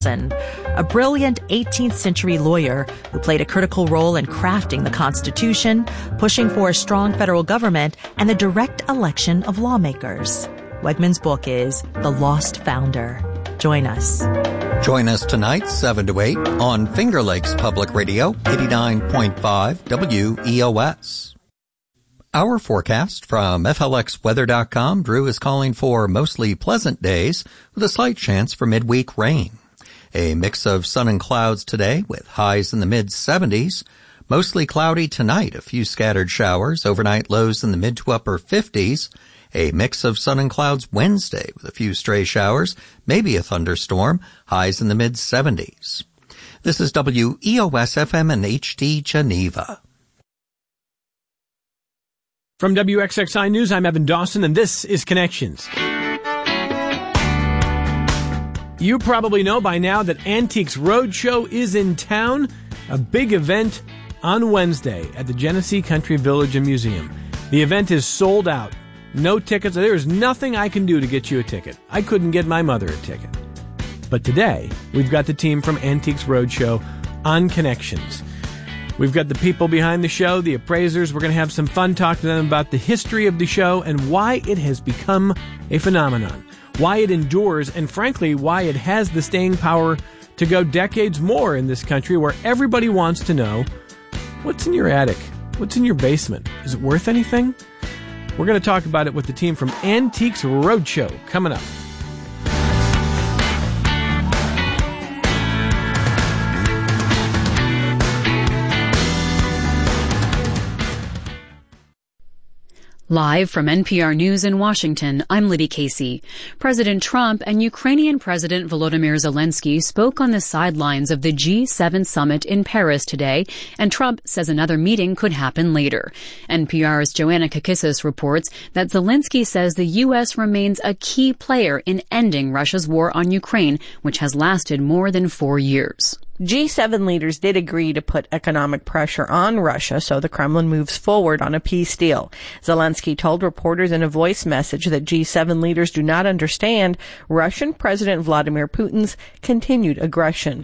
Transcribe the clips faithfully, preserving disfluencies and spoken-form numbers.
a brilliant eighteenth century lawyer who played a critical role in crafting the Constitution, pushing for a strong federal government, and the direct election of lawmakers. Wegman's book is The Lost Founder. Join us. Join us tonight, seven to eight, on Finger Lakes Public Radio, eighty-nine point five W E O S. Our forecast from F L X weather dot com, Drew is calling for mostly pleasant days with a slight chance for midweek rain. A mix of sun and clouds today with highs in the mid seventies. Mostly cloudy tonight, a few scattered showers, overnight lows in the mid to upper fifties. A mix of sun and clouds Wednesday with a few stray showers, maybe a thunderstorm, highs in the mid seventies. This is W E O S F M and H D Geneva. From W X X I News, I'm Evan Dawson, and this is Connections. You probably know by now that Antiques Roadshow is in town, a big event on Wednesday at the Genesee Country Village and Museum. The event is sold out. No tickets. There is nothing I can do to get you a ticket. I couldn't get my mother a ticket. But today, we've got the team from Antiques Roadshow on Connections. We've got the people behind the show, the appraisers. We're going to have some fun talking to them about the history of the show and why it has become a phenomenon. Why it endures, and frankly, why it has the staying power to go decades more in this country, where everybody wants to know, what's in your attic? What's in your basement? Is it worth anything? We're going to talk about it with the team from Antiques Roadshow coming up. Live from N P R News in Washington, I'm Libby Casey. President Trump and Ukrainian President Volodymyr Zelensky spoke on the sidelines of the G seven summit in Paris today, and Trump says another meeting could happen later. N P R's Joanna Kakissis reports that Zelensky says the U S remains a key player in ending Russia's war on Ukraine, which has lasted more than four years. G seven leaders did agree to put economic pressure on Russia so the Kremlin moves forward on a peace deal. Zelensky told reporters in a voice message that G seven leaders do not understand Russian President Vladimir Putin's continued aggression.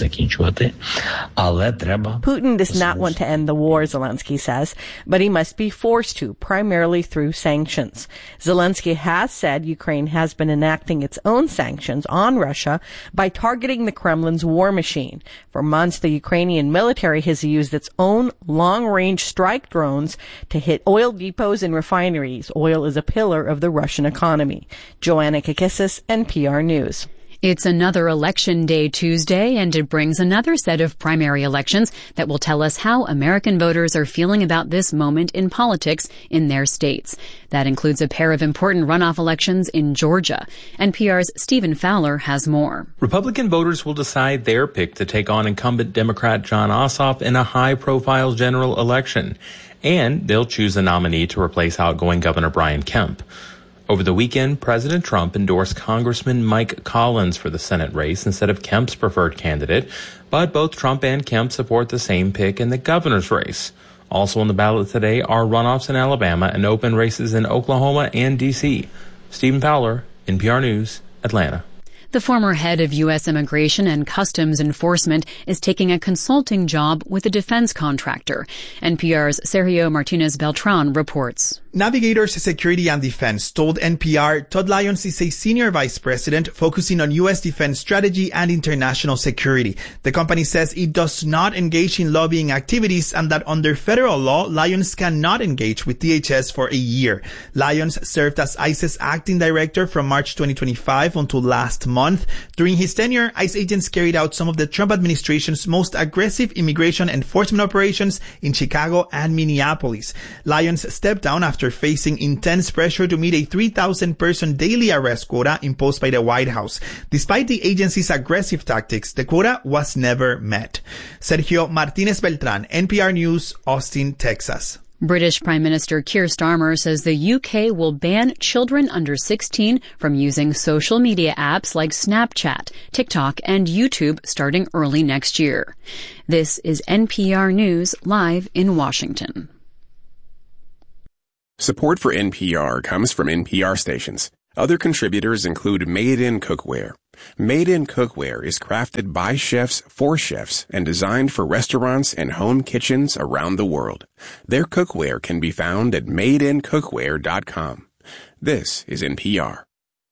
Putin does not want to end the war, Zelensky says, but he must be forced to, primarily through sanctions. Zelensky has said Ukraine has been enacting its own sanctions on Russia by targeting the Kremlin's war machine. For months, the Ukrainian military has used its own long-range strike drones to hit oil depots and refineries. Oil is a pillar of the Russian economy. Joanna Kakissis, N P R News. It's another election day Tuesday, and it brings another set of primary elections that will tell us how American voters are feeling about this moment in politics in their states. That includes a pair of important runoff elections in Georgia. N P R's Stephen Fowler has more. Republican voters will decide their pick to take on incumbent Democrat Jon Ossoff in a high-profile general election, and they'll choose a nominee to replace outgoing Governor Brian Kemp. Over the weekend, President Trump endorsed Congressman Mike Collins for the Senate race instead of Kemp's preferred candidate, but both Trump and Kemp support the same pick in the governor's race. Also on the ballot today are runoffs in Alabama and open races in Oklahoma and D C. Stephen Fowler, N P R News, Atlanta. The former head of U S Immigration and Customs Enforcement is taking a consulting job with a defense contractor. N P R's Sergio Martinez Beltran reports. Navigators Security and Defense told N P R Todd Lyons is a senior vice president focusing on U S defense strategy and international security. The company says it does not engage in lobbying activities and that under federal law, Lyons cannot engage with D H S for a year. Lyons served as ICE's acting director from March twenty twenty-five until last month. During his tenure, ICE agents carried out some of the Trump administration's most aggressive immigration enforcement operations in Chicago and Minneapolis. Lyons stepped down after facing intense pressure to meet a three thousand person daily arrest quota imposed by the White House. Despite the agency's aggressive tactics, the quota was never met. Sergio Martinez Beltran, N P R News, Austin, Texas. British Prime Minister Keir Starmer says the U K will ban children under sixteen from using social media apps like Snapchat, TikTok, and YouTube starting early next year. This is N P R News live in Washington. Support for N P R comes from N P R stations. Other contributors include Made in Cookware, Made in Cookware is crafted by chefs for chefs and designed for restaurants and home kitchens around the world. Their cookware can be found at made in cookware dot com. This is N P R.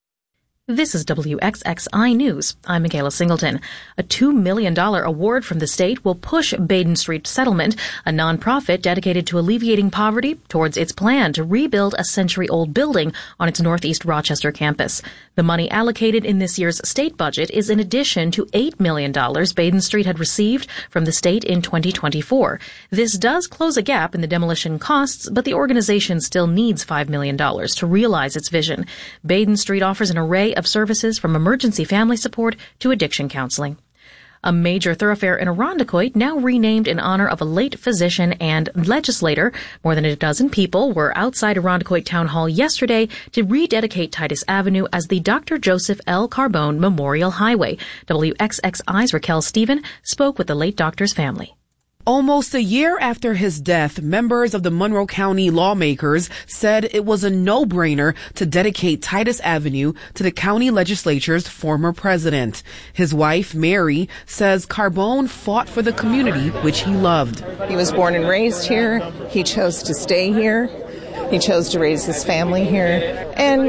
This is W X X I News. I'm Michaela Singleton. A two million dollars award from the state will push Baden Street Settlement, a nonprofit dedicated to alleviating poverty, towards its plan to rebuild a century-old building on its Northeast Rochester campus. The money allocated in this year's state budget is in addition to eight million dollars Baden Street had received from the state in twenty twenty-four. This does close a gap in the demolition costs, but the organization still needs five million dollars to realize its vision. Baden Street offers an array of services from emergency family support to addiction counseling. A major thoroughfare in Irondequoit, now renamed in honor of a late physician and legislator. More than a dozen people were outside Irondequoit Town Hall yesterday to rededicate Titus Avenue as the Doctor Joseph L. Carbone Memorial Highway. W X X I's Raquel Stephen spoke with the late doctor's family. Almost a year after his death, members of the Monroe County lawmakers said it was a no-brainer to dedicate Titus Avenue to the county legislature's former president. His wife, Mary, says Carbone fought for the community which he loved. He was born and raised here. He chose to stay here. He chose to raise his family here.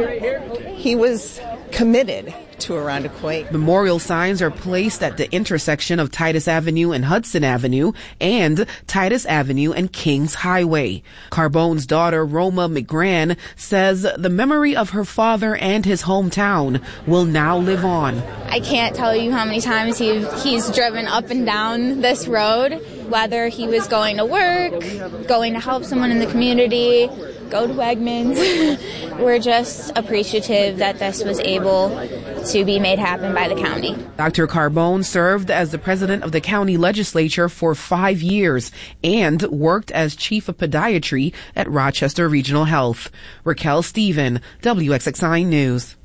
And he was committed to Irondequoit. Memorial signs are placed at the intersection of Titus Avenue and Hudson Avenue and Titus Avenue and Kings Highway. Carbone's daughter, Roma McGran, says the memory of her father and his hometown will now live on. I can't tell you how many times he, he's driven up and down this road, whether he was going to work, going to help someone in the community, go to Wegmans. We're just appreciative that this was able to be made happen by the county. Doctor Carbone served as the president of the county legislature for five years and worked as chief of podiatry at Rochester Regional Health. Raquel Stephen, W X X I News.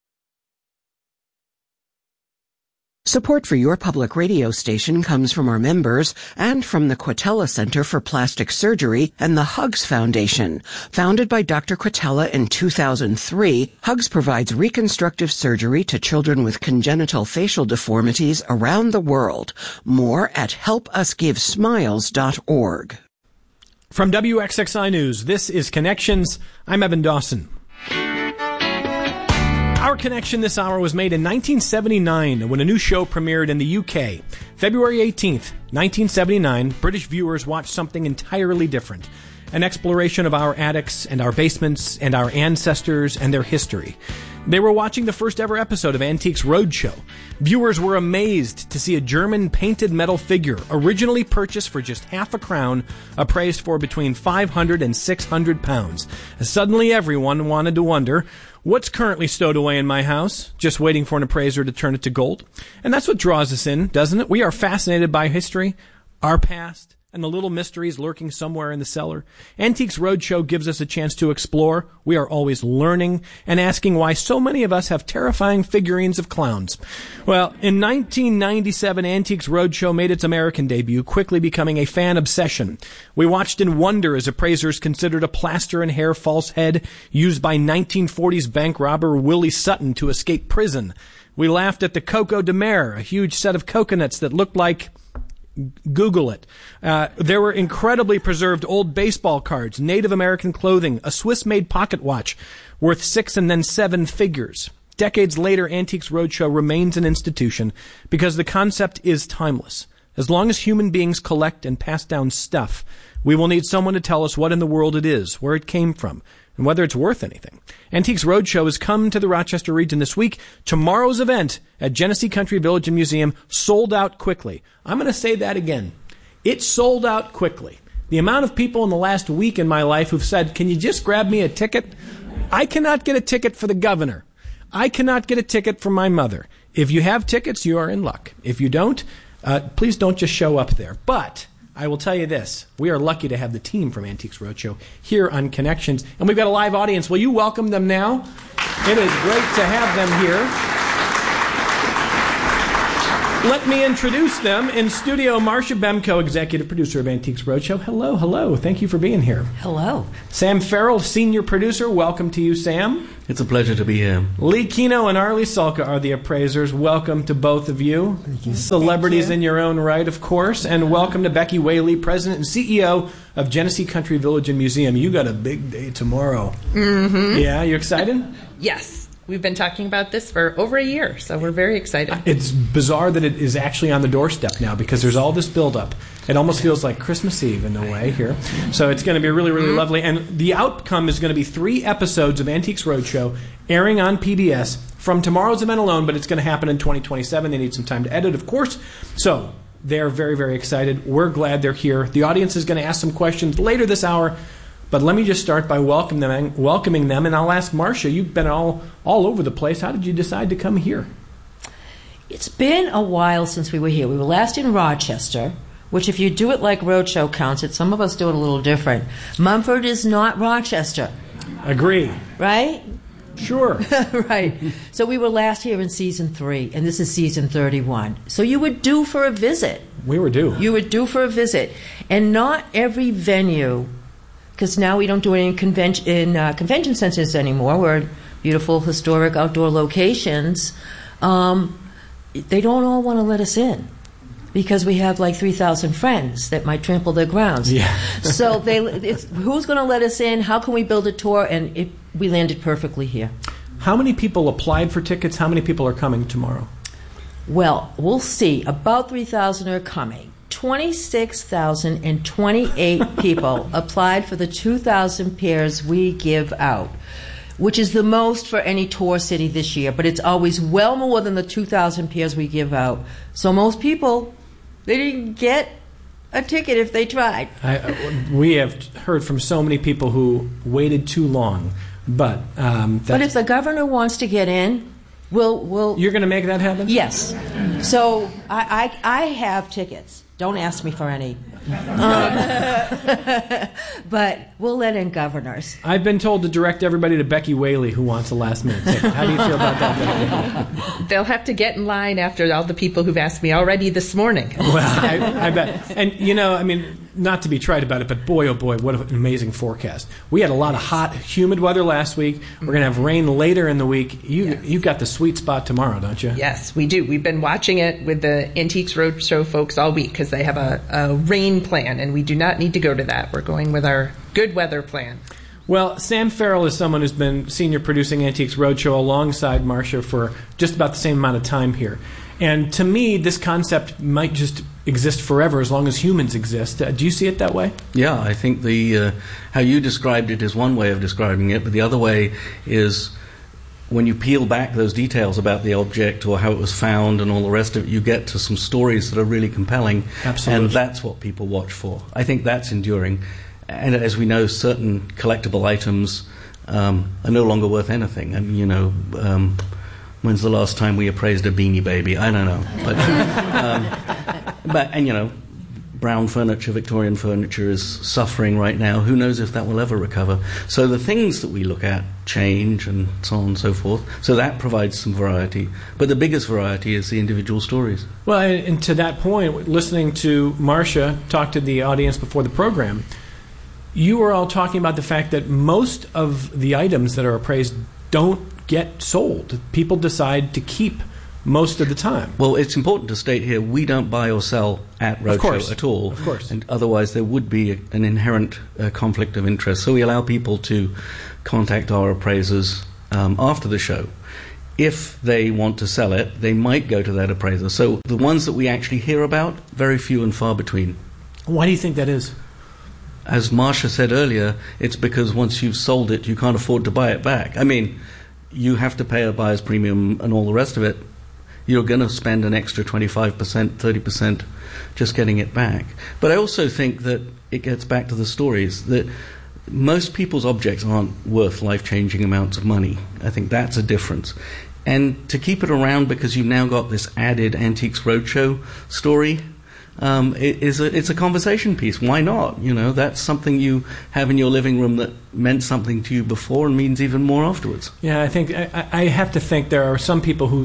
Support for your public radio station comes from our members and from the Quatella Center for Plastic Surgery and the Hugs Foundation. Founded by Doctor Quatella in two thousand three, Hugs provides reconstructive surgery to children with congenital facial deformities around the world. More at help us give smiles dot org. From W X X I News, this is Connections. I'm Evan Dawson. Our connection this hour was made in nineteen seventy-nine when a new show premiered in the U K. February eighteenth, nineteen seventy-nine, British viewers watched something entirely different. An exploration of our attics and our basements and our ancestors and their history. They were watching the first ever episode of Antiques Roadshow. Viewers were amazed to see a German painted metal figure, originally purchased for just half a crown, appraised for between five hundred and six hundred pounds. Suddenly everyone wanted to wonder, what's currently stowed away in my house, just waiting for an appraiser to turn it to gold? And that's what draws us in, doesn't it? We are fascinated by history, our past, and the little mysteries lurking somewhere in the cellar. Antiques Roadshow gives us a chance to explore. We are always learning and asking why so many of us have terrifying figurines of clowns. Well, in nineteen ninety-seven, Antiques Roadshow made its American debut, quickly becoming a fan obsession. We watched in wonder as appraisers considered a plaster and hair false head used by nineteen forties bank robber Willie Sutton to escape prison. We laughed at the Coco de Mer, a huge set of coconuts that looked like... Google it. Uh, there were incredibly preserved old baseball cards, Native American clothing, a Swiss-made pocket watch worth six and then seven figures. Decades later, Antiques Roadshow remains an institution because the concept is timeless. As long as human beings collect and pass down stuff, we will need someone to tell us what in the world it is, where it came from, and whether it's worth anything. Antiques Roadshow has come to the Rochester region this week. Tomorrow's event at Genesee Country Village and Museum sold out quickly. I'm going to say that again. It sold out quickly. The amount of people in the last week in my life who've said, can you just grab me a ticket? I cannot get a ticket for the governor. I cannot get a ticket for my mother. If you have tickets, you are in luck. If you don't, uh, please don't just show up there. But I will tell you this. We are lucky to have the team from Antiques Roadshow here on Connections. And we've got a live audience. Will you welcome them now? It is great to have them here. Let me introduce them. In studio, Marcia Bemko, executive producer of Antiques Roadshow. Hello, hello. Thank you for being here. Hello. Sam Farrell, senior producer. Welcome to you, Sam. It's a pleasure to be here. Lee Kino and Arlie Salka are the appraisers. Welcome to both of you. Thank you. Celebrities Thank you. In your own right, of course. And welcome to Becky Whaley, president and C E O of Genesee Country Village and Museum. You got a big day tomorrow. Mm-hmm. Yeah, you excited? Yes. We've been talking about this for over a year, so we're very excited. It's bizarre that it is actually on the doorstep now because there's all this buildup. It almost feels like Christmas Eve in a way here. So it's going to be really, really mm-hmm. lovely. And the outcome is going to be three episodes of Antiques Roadshow airing on P B S from tomorrow's event alone, but it's going to happen in twenty twenty-seven. They need some time to edit, of course. So they're very, very excited. We're glad they're here. The audience is going to ask some questions later this hour. But let me just start by welcome them, welcoming them, and I'll ask Marcia, you've been all, all over the place. How did you decide to come here? It's been a while since we were here. We were last in Rochester, which if you do it like Roadshow counts it, some of us do it a little different. Mumford is not Rochester. Agree. Right? Sure. Right. So we were last here in season three, and this is season thirty-one. So you were due for a visit. We were due. You were due for a visit. And not every venue... because now we don't do it in, convention, in uh, convention centers anymore. We're beautiful, historic, outdoor locations. Um, they don't all want to let us in because we have like three thousand friends that might trample their grounds. Yeah. So they, it's, who's going to let us in? How can we build a tour? And it, we landed perfectly here. How many people applied for tickets? How many people are coming tomorrow? Well, we'll see. About three thousand are coming. twenty-six thousand twenty-eight people applied for the two thousand pairs we give out, which is the most for any tour city this year, but it's always well more than the two thousand pairs we give out. So most people, they didn't get a ticket if they tried. I, we have heard from so many people who waited too long, but... Um, but if the governor wants to get in, we'll... we'll You're going to make that happen? Yes. So I, I, I have tickets. Don't ask me for any. Um, but we'll let in governors. I've been told to direct everybody to Becky Whaley, who wants a last-minute ticket. How do you feel about that, Becky? They'll have to get in line after all the people who've asked me already this morning. Well, I, I bet. And, you know, I mean, not to be trite about it, but boy, oh boy, what an amazing forecast. We had a lot of hot, humid weather last week. We're going to have rain later in the week. You, yes. You've got the sweet spot tomorrow, don't you? Yes, we do. We've been watching it with the Antiques Roadshow folks all week because they have a, a rain plan, and we do not need to go to that. We're going with our good weather plan. Well, Sam Farrell is someone who's been senior producing Antiques Roadshow alongside Marcia for just about the same amount of time here. And to me, this concept might just exist forever as long as humans exist. Uh, do you see it that way? Yeah, I think the uh, how you described it is one way of describing it, but the other way is when you peel back those details about the object or how it was found and all the rest of it, you get to some stories that are really compelling. Absolutely. And that's what people watch for. I think that's enduring. And as we know, certain collectible items um, are no longer worth anything. And, you know... Um, When's the last time we appraised a Beanie Baby? I don't know. But, um, but and, you know, brown furniture, Victorian furniture is suffering right now. Who knows if that will ever recover? So the things that we look at change and so on and so forth. So that provides some variety. But the biggest variety is the individual stories. Well, and, and to that point, listening to Marcia talk to the audience before the program, you were all talking about the fact that most of the items that are appraised don't get sold. People decide to keep most of the time. Well, it's important to state here, we don't buy or sell at Roadshow at all. Of course. And otherwise there would be a, an inherent uh, conflict of interest. So we allow people to contact our appraisers um, after the show. If they want to sell it, they might go to that appraiser. So the ones that we actually hear about, very few and far between. Why do you think that is? As Marcia said earlier, it's because once you've sold it, you can't afford to buy it back. I mean, you have to pay a buyer's premium and all the rest of it. You're going to spend an extra twenty-five percent, thirty percent just getting it back. But I also think that it gets back to the stories, that most people's objects aren't worth life-changing amounts of money. I think that's a difference. And to keep it around because you've now got this added Antiques Roadshow story, Um, it is a, it's a conversation piece. Why not? You know, that's something you have in your living room that meant something to you before and means even more afterwards. Yeah, I think I, I have to think there are some people who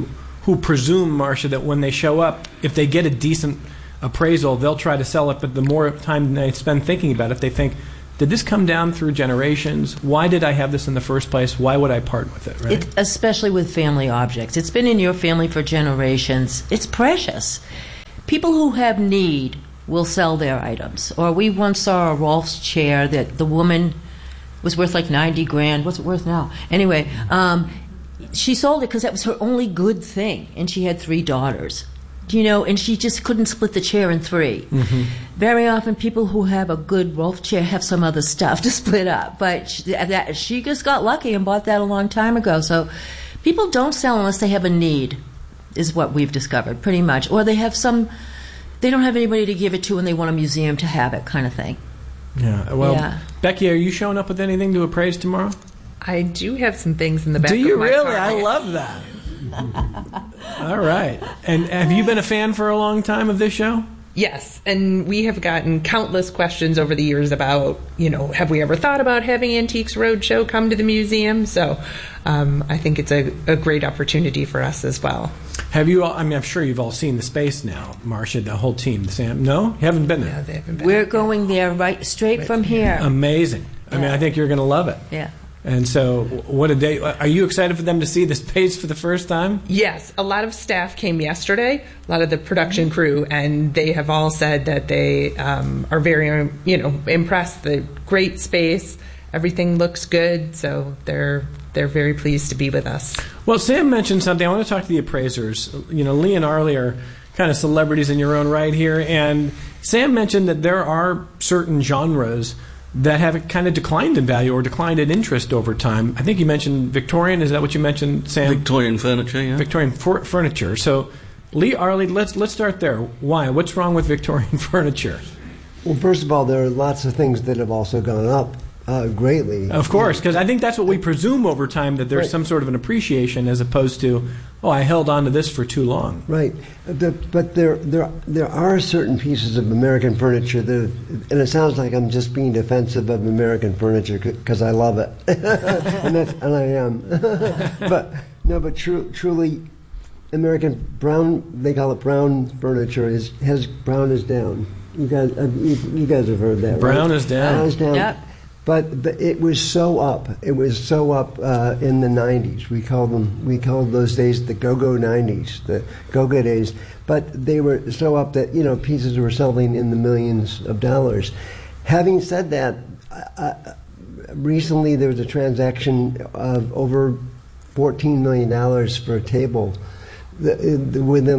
who presume, Marcia, that when they show up, if they get a decent appraisal, they'll try to sell it. But the more time they spend thinking about it, they think, did this come down through generations? Why did I have this in the first place? Why would I part with it? Right? It, especially with family objects. It's been in your family for generations. It's precious. People who have need will sell their items. Or we once saw a Rolf's chair that the woman was worth like ninety grand. What's it worth now? Anyway, um, she sold it because that was her only good thing, and she had three daughters. You know, and she just couldn't split the chair in three. Mm-hmm. Very often, people who have a good Rolf chair have some other stuff to split up. But she, that, she just got lucky and bought that a long time ago. So people don't sell unless they have a need, is what we've discovered, pretty much. Or they have some, they don't have anybody to give it to and they want a museum to have it, kind of thing. Yeah. Well, yeah. Becky, are you showing up with anything to appraise tomorrow? I do have some things in the back do of you my really? car. I love that. All right. And have you been a fan for a long time of this show? Yes, and we have gotten countless questions over the years about, you know, have we ever thought about having Antiques Roadshow come to the museum? So um, I think it's a, a great opportunity for us as well. Have you all, I mean, I'm sure you've all seen the space now, Marcia, the whole team. Sam, no? You haven't been there? Yeah, they haven't been We're there. going there right straight right. from here. Amazing. Yeah. I mean, I think you're going to love it. Yeah. And so, what a day. Are you excited for them to see the space for the first time? Yes. A lot of staff came yesterday, a lot of the production crew, and they have all said that they um, are very, you know, impressed. The great space, everything looks good, so they're they're very pleased to be with us. Well, Sam mentioned something. I want to talk to the appraisers. You know, Lee and Arlie are kind of celebrities in your own right here, and Sam mentioned that there are certain genres that have kind of declined in value or declined in interest over time. I think you mentioned Victorian. Is that what you mentioned, Sam? Victorian furniture, yeah. Victorian for- furniture. So, Lee, Arlie, let's let's start there. Why? What's wrong with Victorian furniture? Well, first of all, there are lots of things that have also gone up uh, greatly. Of course, because I think that's what we presume over time, that there's right. some sort of an appreciation as opposed to, oh, I held on to this for too long. Right. The, but there there there are certain pieces of American furniture that, have, and it sounds like I'm just being defensive of American furniture because I love it, and that's and I am. But no, but tru- truly, American brown, they call it brown furniture, is has brown is down. You guys, uh, you, you guys have heard that. Brown right? is down. Brown is down. Yep. But, but it was so up. It was so up uh, in the nineties. We called them. We called those days the go-go nineties, the go-go days. But they were so up that you know pieces were selling in the millions of dollars. Having said that, uh, recently there was a transaction of over fourteen million dollars for a table within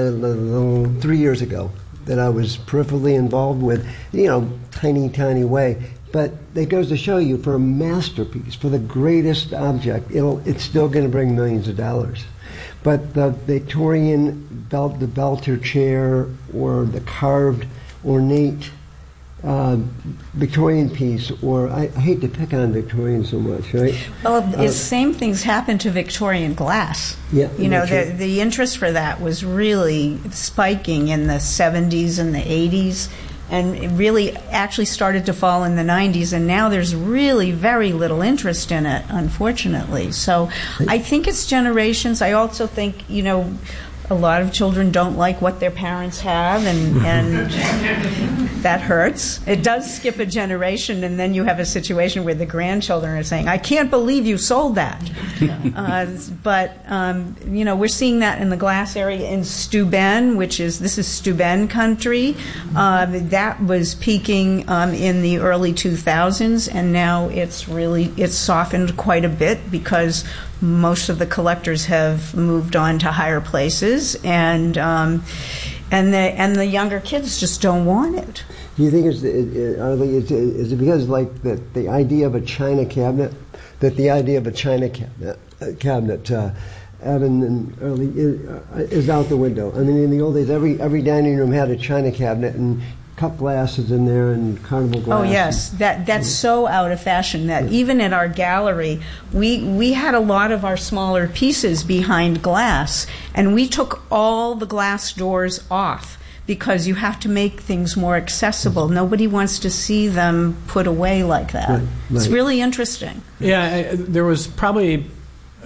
the, three years ago that I was peripherally involved with. You know, tiny, tiny way. But it goes to show you, for a masterpiece, for the greatest object, it'll it's still going to bring millions of dollars. But the Victorian belt, the Belter chair, or the carved, ornate uh, Victorian piece, or I, I hate to pick on Victorian so much, right? Well, the uh, same things happened to Victorian glass. Yeah, you know, the right. the interest for that was really spiking in the seventies and the eighties. And it really actually started to fall in the nineties, and now there's really very little interest in it, unfortunately. So I think it's generations. I also think, you know, a lot of children don't like what their parents have, and, and that hurts. It does skip a generation, and then you have a situation where the grandchildren are saying, I can't believe you sold that. uh, but, um, you know, we're seeing that in the glass area in Steuben, which is, this is Steuben country. Uh, that was peaking um, in the early two thousands, and now it's really, it's softened quite a bit because most of the collectors have moved on to higher places, and um, and the and the younger kids just don't want it. Do you think it's it, it, are they, is, is it because like the the idea of a china cabinet, that the idea of a china cabinet uh, cabinet uh, Evan and early is, uh, is out the window? I mean, in the old days, every every dining room had a china cabinet and cup glasses in there and carnival glass. Oh yes, that that's so out of fashion that yeah. even at our gallery, we we had a lot of our smaller pieces behind glass, and we took all the glass doors off because you have to make things more accessible. Nobody wants to see them put away like that. Right, right. It's really interesting. Yeah, I, there was probably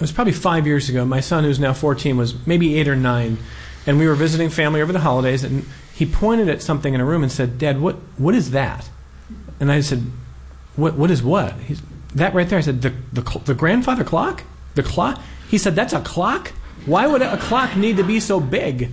was probably five years ago. My son, who's now fourteen, was maybe eight or nine, and we were visiting family over the holidays, and he pointed at something in a room and said, "Dad, what what is that?" And I said, "What what is what?" He's, that right there. I said, "The the the grandfather clock? The clock?" He said, "That's a clock? Why would a clock need to be so big?"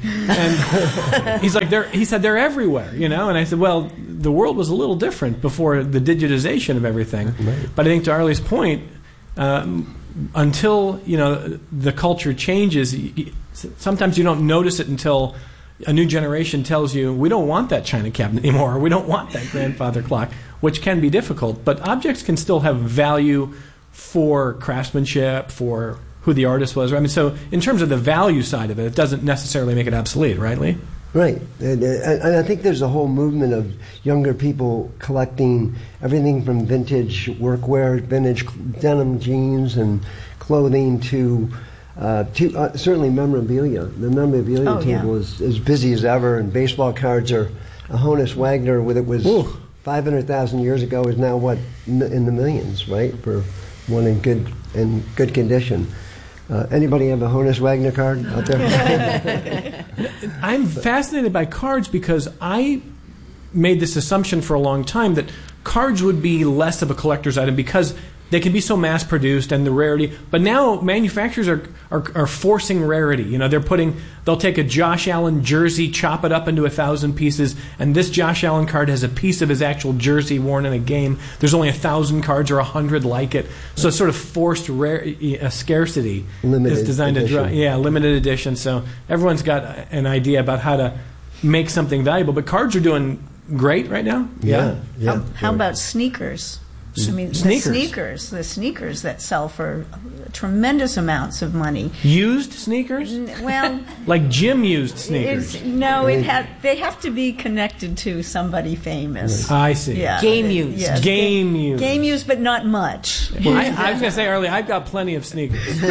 And he's like, they're, he said, "They're everywhere, you know." And I said, "Well, the world was a little different before the digitization of everything." Right. But I think to Arlie's point, um, until you know the culture changes, sometimes you don't notice it until a new generation tells you, "We don't want that china cabinet anymore. Or we don't want that grandfather clock," which can be difficult. But objects can still have value for craftsmanship, for who the artist was. I mean, so in terms of the value side of it, it doesn't necessarily make it obsolete, right, Lee? Right. And, and I think there's a whole movement of younger people collecting everything from vintage workwear, vintage denim jeans and clothing to, uh, to uh, certainly memorabilia. The memorabilia oh, table yeah. is as busy as ever, and baseball cards are a Honus Wagner, with it was Ooh. five hundred thousand years ago, is now what, in the millions, right, for one in good in good condition. Uh, anybody have a Honus Wagner card out there? I'm fascinated by cards because I made this assumption for a long time that cards would be less of a collector's item because they can be so mass-produced and the rarity. But now manufacturers are, are are forcing rarity. You know, they're putting, they'll take a Josh Allen jersey, chop it up into a thousand pieces, and this Josh Allen card has a piece of his actual jersey worn in a game. There's only a thousand cards or a hundred like it. So it's sort of forced rare, a scarcity limited is designed edition. to draw. Yeah, limited edition. So everyone's got an idea about how to make something valuable. But cards are doing great right now. Yeah. yeah. How, how about sneakers? I mean, Sneakers. the sneakers, the sneakers that sell for tremendous amounts of money. Used sneakers? N- Well, like Jim used sneakers. it's, no, it ha- they have to be connected to somebody famous. I see. Yeah. Game used. Yes, Game ga- used. Game used, but not much. Well, I, I was going to say earlier, I've got plenty of sneakers.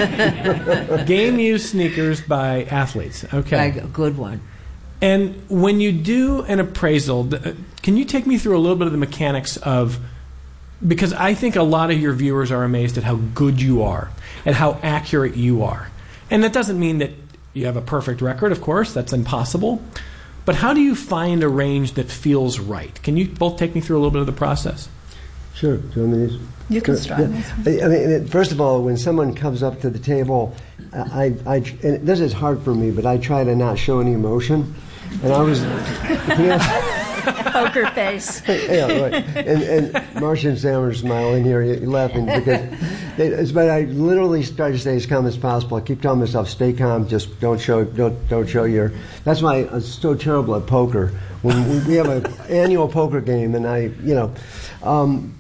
Game used sneakers by athletes. Okay. A good one. And when you do an appraisal, th- can you take me through a little bit of the mechanics of, because I think a lot of your viewers are amazed at how good you are, at how accurate you are. And that doesn't mean that you have a perfect record, of course, that's impossible. But how do you find a range that feels right? Can you both take me through a little bit of the process? Sure. Do you want me to? You can start. Yeah. I mean, first of all, when someone comes up to the table, I, I, and this is hard for me, but I try to not show any emotion. And I was, you know, Poker face. yeah, right. And, and Marcia and Sam are smiling here, you're laughing because, they, it's, but I literally try to stay as calm as possible. I keep telling myself, stay calm, just don't show, don't, don't show your. That's why I'm so terrible at poker. When we, we have an annual poker game, and I, you know, um,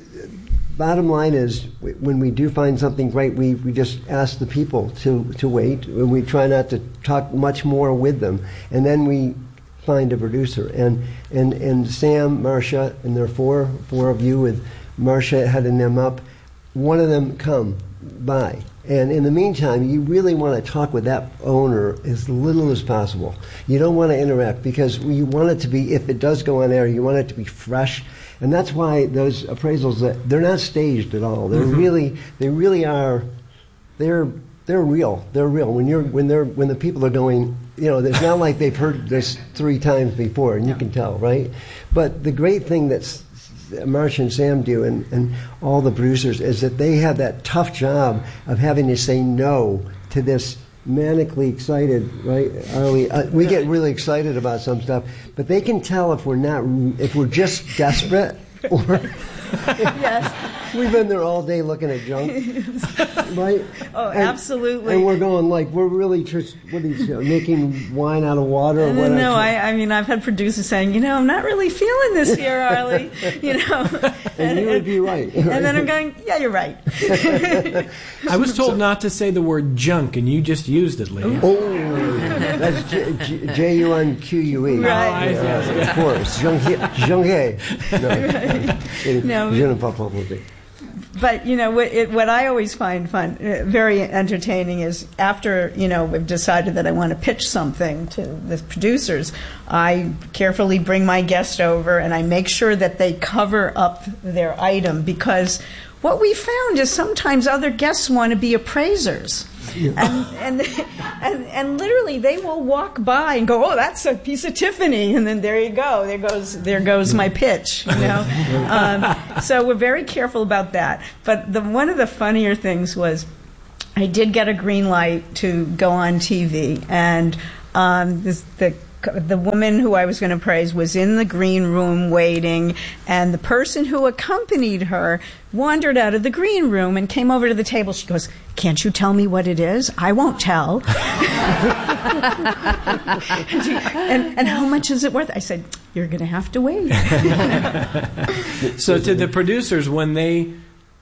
bottom line is, when we do find something great, we, we just ask the people to, to wait, and we try not to talk much more with them, and then we find a producer. And and and Sam, Marcia, and there are four four of you with Marcia heading them up. One of them come by, and in the meantime, you really want to talk with that owner as little as possible. You don't want to interact because you want it to be, if it does go on air, you want it to be fresh. And that's why those appraisals, that they're not staged at all. They're mm-hmm. really, they really are. They're they're real. They're real. When you're when they're when the people are going, you know, it's not like they've heard this three times before, and you can tell, right? But the great thing that Marcia and Sam do, and, and all the producers, is that they have that tough job of having to say no to this manically excited, right? Arlie, uh, we get really excited about some stuff, but they can tell if we're not, if we're just desperate, or yes. We've been there all day looking at junk, right? Oh, and, absolutely. And we're going like, we're really just, what are you, making wine out of water or no, whatever? No, I, I mean, I've had producers saying, you know, I'm not really feeling this here, Arlie, you know. and, and you would be right. And then I'm going, yeah, you're right. I was told not to say the word junk, and you just used it, Lee. Oh, that's J U N Q U E. Right. Uh, of course. Junge. No. No. Je ne parle pas français. But, you know, what, it, what I always find fun, uh, very entertaining, is after, you know, we've decided that I want to pitch something to the producers, I carefully bring my guest over and I make sure that they cover up their item, because what we found is sometimes other guests want to be appraisers. Yeah. And, and and and literally they will walk by and go, oh, that's a piece of Tiffany, and then there you go, there goes there goes my pitch, you know. um, so we're very careful about that. But the one of the funnier things was, I did get a green light to go on T V, and um, this, the the woman who I was going to praise was in the green room waiting, and the person who accompanied her wandered out of the green room and came over to the table. She goes, "Can't you tell me what it is? I won't tell." and, she, and, and how much is it worth? I said, "You're going to have to wait." So to the producers, when they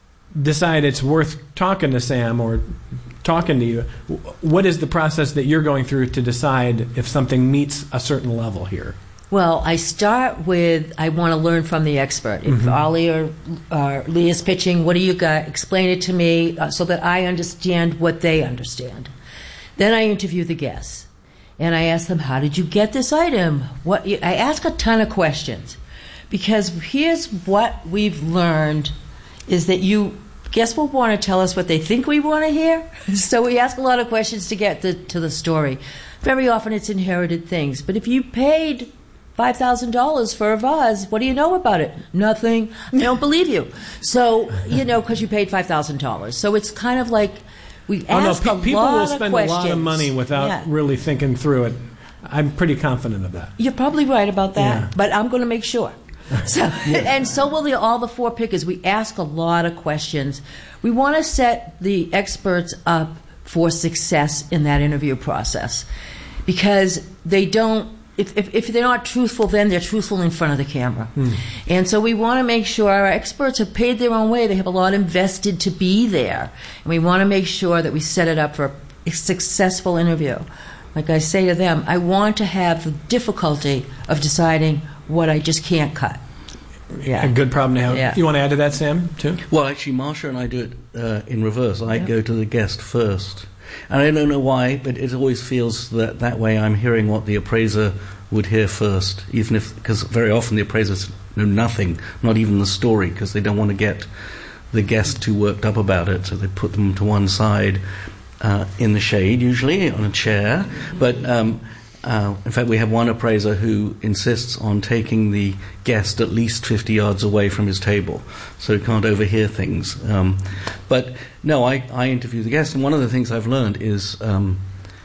decide it's worth talking to Sam or talking to you, what is the process that you're going through to decide if something meets a certain level here? Well, I start with, I want to learn from the expert. If mm-hmm. Ollie or uh, Lee is pitching, what do you got? Explain it to me uh, so that I understand what they understand. Then I interview the guests. And I ask them, how did you get this item? What I ask a ton of questions. Because here's what we've learned is that you guests will want to tell us what they think we want to hear. So we ask a lot of questions to get to, to the story. Very often it's inherited things. But if you paid five thousand dollars for a vase, what do you know about it? Nothing. I don't believe you. So, you know, because you paid five thousand dollars. So it's kind of like we oh, ask no, pe- a people lot will of spend questions. a lot of money without yeah. really thinking through it. I'm pretty confident of that. You're probably right about that, yeah. but I'm going to make sure. So, and so will the, all the four pickers. We ask a lot of questions. We want to set the experts up for success in that interview process, because they don't. If, if, if they're not truthful, then they're truthful in front of the camera. Hmm. And so we want to make sure our experts have paid their own way. They have a lot invested to be there, and we want to make sure that we set it up for a successful interview. Like I say to them, I want to have the difficulty of deciding what I just can't cut. Yeah. A good problem to have. Yeah. You want to add to that, Sam, too? Well, actually, Marsha and I do it uh, in reverse. I yeah. go to the guest first. And I don't know why, but it always feels that that way I'm hearing what the appraiser would hear first, even if, because very often the appraisers know nothing, not even the story, because they don't want to get the guest too worked up about it, so they put them to one side uh, in the shade, usually, on a chair. But um, Uh, in fact, we have one appraiser who insists on taking the guest at least fifty yards away from his table, so he can't overhear things. Um, but no, I, I interview the guest, and one of the things I've learned is um,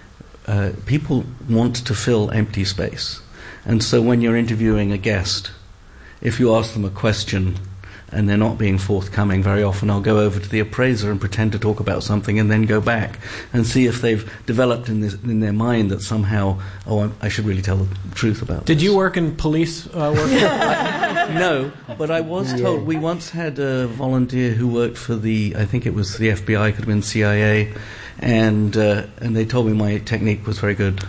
uh, people want to fill empty space. And so when you're interviewing a guest, if you ask them a question and they're not being forthcoming, very often I'll go over to the appraiser and pretend to talk about something and then go back and see if they've developed in, this, in their mind that somehow, oh, I should really tell the truth about Did this. you work in police uh, work? No, but I was told, we once had a volunteer who worked for the, I think it was the F B I, could have been C I A, and uh, and they told me my technique was very good.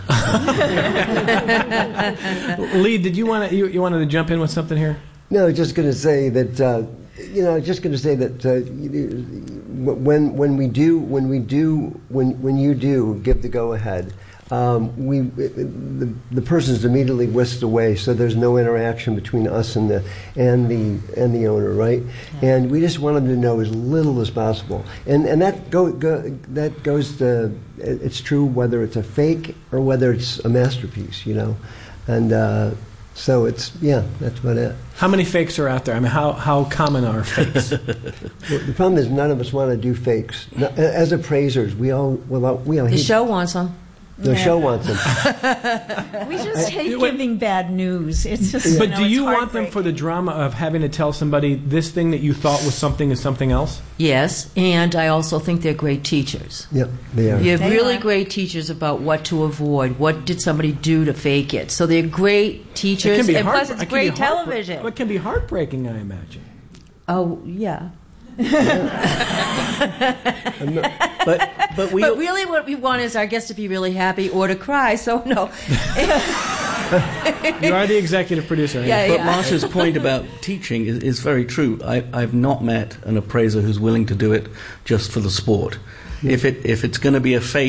Lee, did you want to, you, you wanted to jump in with something here? No, just going to say that uh, you know, just going to say that uh, when when we do when we do when when you do give the go ahead, um, we the, the person's immediately whisked away, so there's no interaction between us and the and the and the owner, right? Yeah. And we just want them to know as little as possible, and and that go, go that goes to, it's true whether it's a fake or whether it's a masterpiece, you know, and. Uh, So it's, yeah, that's about it. How many fakes are out there? I mean, how, how common are fakes? Well, the problem is none of us want to do fakes. No, as appraisers, we all, well, we all The hate, show wants them. The Yeah. show wants them. We just hate giving bad news. It's just. But you know, do you it's want them for the drama of having to tell somebody this thing that you thought was something is something else? Yes, and I also think they're great teachers. Yep, they are. You have They really are. great teachers about what to avoid. What did somebody do to fake it? So they're great teachers, It can be and heart- plus it's it can be great heartbreak- television. It can be heartbreaking, I imagine. Oh, yeah. But but we But really what we want is our guests to be really happy or to cry, so no. You are the executive producer. Yeah, But yeah. Marsha's point about teaching is, is very true. I, I've not met an appraiser who's willing to do it just for the sport. If it if it's going to be a fake,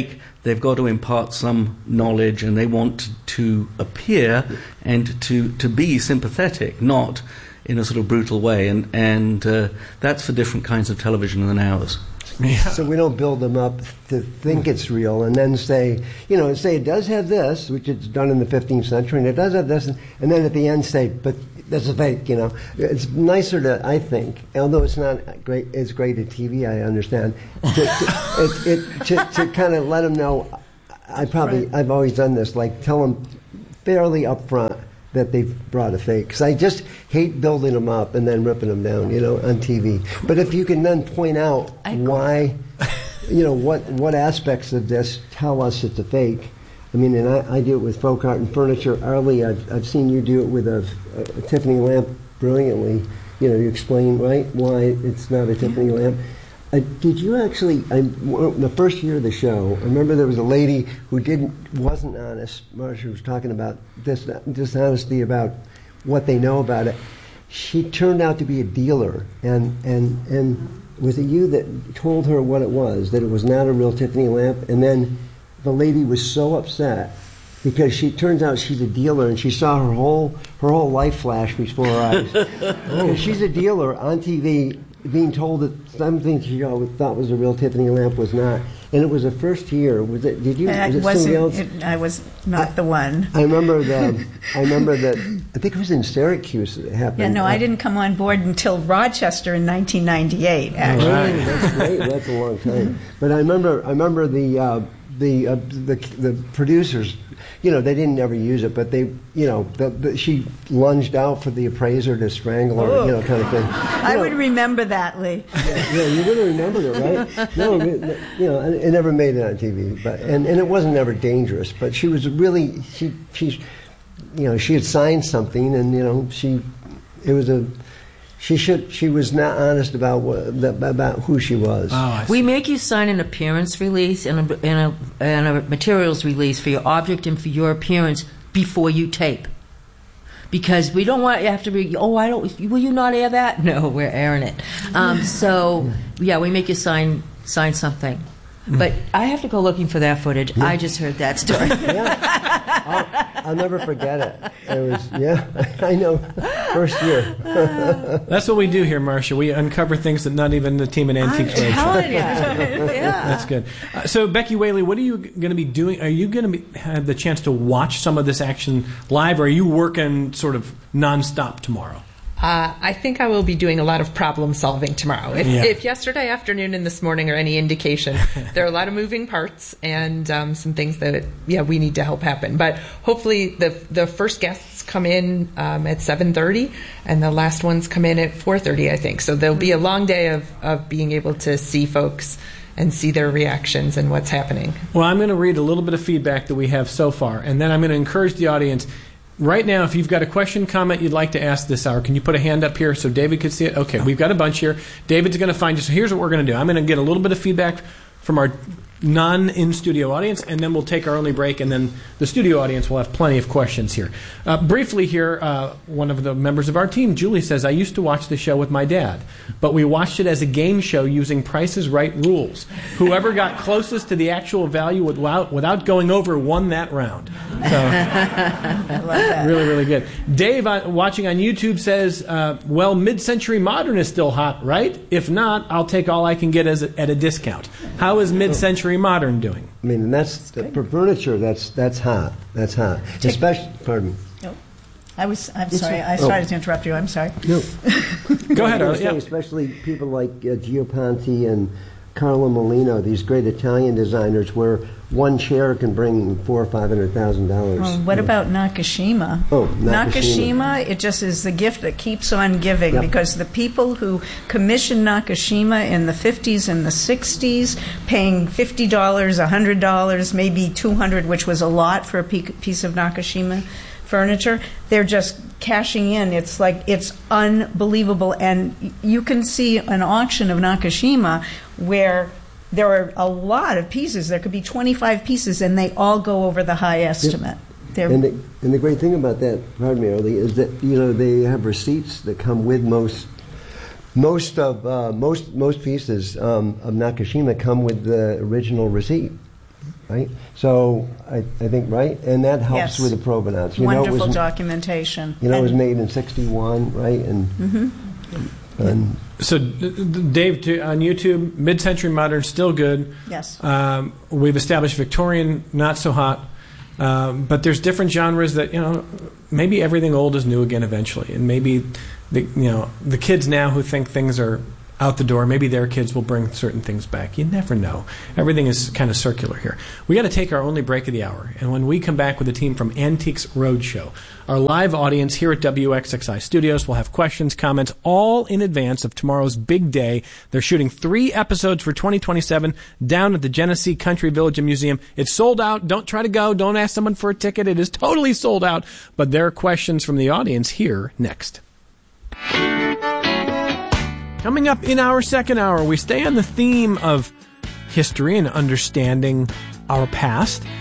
they've got to impart some knowledge, and they want to, to appear and to, to be sympathetic, not in a sort of brutal way. And, and uh, that's for different kinds of television than ours. Yeah. So we don't build them up to think it's real and then say, you know, say it does have this, which it's done in the fifteenth century, and it does have this, and, and then at the end say, but that's a fake, you know. It's nicer to, I think, although it's not great, it's great at T V, I understand, to, to, it, it, to, to kind of let them know, I probably, right. I've always done this, like tell them fairly upfront that they've brought a fake. Because I just hate building them up and then ripping them down, you know, on T V. But if you can then point out why, you know, what what aspects of this tell us it's a fake. I mean, and I, I do it with folk art and furniture. Arlie, I've, I've seen you do it with a, a Tiffany lamp brilliantly. You know, you explain, right, why it's not a Tiffany lamp. Uh, did you actually, I, the first year of the show, I remember there was a lady who didn't, wasn't honest. Marcia was talking about this dishonesty about what they know about it. She turned out to be a dealer, and, and, and was it you that told her what it was, that it was not a real Tiffany lamp? And then the lady was so upset because she turns out she's a dealer, and she saw her whole her whole life flash before her eyes. Oh. She's a dealer on T V, being told that something she always thought was a real Tiffany lamp was not. And it was the first year. Was it? Did you? I was it wasn't, somebody else? It, I was not I, the one. I remember the. I remember that. I think it was in Syracuse that it happened. Yeah, no, uh, I didn't come on board until Rochester in nineteen ninety-eight. Actually, right. That's great. That's a long time. But I remember. I remember the uh, the, uh, the the producers. You know, they didn't ever use it, but they, you know, the, the, she lunged out for the appraiser to strangle her, you know, kind of thing. You I know, would remember that, Lee. Yeah, yeah, you would have remembered it, right? No, you know, it never made it on T V, but and, and it wasn't ever dangerous. But she was really, she, she, you know, she had signed something, and you know, she, it was a. She should. She was not honest about what, about who she was. Oh, we make you sign an appearance release and a, and, a, and a materials release for your object and for your appearance before you tape, because we don't want you have to be. Oh, I don't. Will you not air that? No, we're airing it. Um, so yeah, we make you sign sign something. But I have to go looking for that footage. Yeah. I just heard that story. Yeah. I'll, I'll never forget it. It was, yeah, I know, first year. That's what we do here, Marcia. We uncover things that not even the team at Antiques Roadshow. I'm telling you. Yeah. That's good. Uh, so, Becky Whaley, what are you going to be doing? Are you going to have the chance to watch some of this action live, or are you working sort of nonstop tomorrow? Uh, I think I will be doing a lot of problem solving tomorrow. If, yeah. if yesterday afternoon and this morning are any indication, there are a lot of moving parts and um, some things that yeah we need to help happen. But hopefully the the first guests come in um, at seven thirty and the last ones come in at four thirty, I think. So there'll be a long day of, of being able to see folks and see their reactions and what's happening. Well, I'm going to read a little bit of feedback that we have so far, and then I'm going to encourage the audience. Right now, if you've got a question, comment you'd like to ask this hour, can you put a hand up here so David could see it? Okay, we've got a bunch here. David's going to find you. So here's what we're going to do. I'm going to get a little bit of feedback from our non-in-studio audience, and then we'll take our only break, and then the studio audience will have plenty of questions here. Uh, briefly here, uh, one of the members of our team, Julie, says, I used to watch the show with my dad, but we watched it as a game show using Price is Right rules. Whoever got closest to the actual value without, without going over won that round. So, I love that. Really, really good. Dave, uh, watching on YouTube, says, uh, well, mid-century modern is still hot, right? If not, I'll take all I can get as a, at a discount. How is mid-century modern doing? I mean, that's, that's for furniture. That's that's hot. That's hot. Take, Especially, pardon me. No, I was. I'm It's sorry. a, I started oh. to interrupt you. I'm sorry. No. Go ahead. I was yeah. saying, especially people like uh, Gio Ponti and Carlo Molino, these great Italian designers, where one chair can bring four or five hundred thousand dollars. Well, what about Nakashima? Oh, Nakashima. Nakashima, it just is the gift that keeps on giving, yep. because the people who commissioned Nakashima in the fifties and the sixties, paying fifty dollars, one hundred dollars, maybe two hundred dollars, which was a lot for a piece of Nakashima furniture, they're just cashing in. It's like, it's unbelievable. And you can see an auction of Nakashima where there are a lot of pieces. There could be twenty-five pieces, and they all go over the high estimate. Yep. And, the, and the great thing about that, pardon me, Early, is that, you know, they have receipts that come with most most of uh, most most pieces um, of Nakashima come with the original receipt. right? So I, I think, right? And that helps Yes. with the provenance. You Wonderful know, it was, documentation. You know, it was And- made in sixty-one, right? And, Mm-hmm. and So, D- D- Dave, to, on YouTube, mid-century modern, still good. Yes. Um, we've established Victorian, not so hot. Um, but there's different genres that, you know, maybe everything old is new again eventually. And maybe, the, you know, the kids now who think things are out the door, maybe their kids will bring certain things back. You never know. Everything is kind of circular here. We got to take our only break of the hour. And when we come back with the team from Antiques Roadshow, our live audience here at W X X I Studios will have questions, comments, all in advance of tomorrow's big day. They're shooting three episodes for twenty twenty-seven down at the Genesee Country Village and Museum. It's sold out. Don't try to go. Don't ask someone for a ticket. It is totally sold out. But there are questions from the audience here next. Coming up in our second hour, we stay on the theme of history and understanding our past.